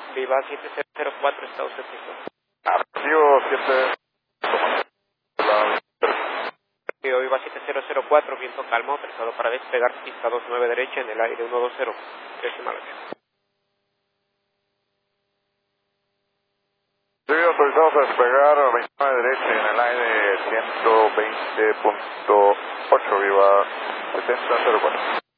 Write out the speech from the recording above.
Viva 7004, está usted listo. Archivo 7. Viva 7004, viento calmo, autorizado para despegar, pista 29 derecha en el aire 120. Décima vez. Sí, autorizados a despegar a 29 derecha en el aire 120.8, viva 7004.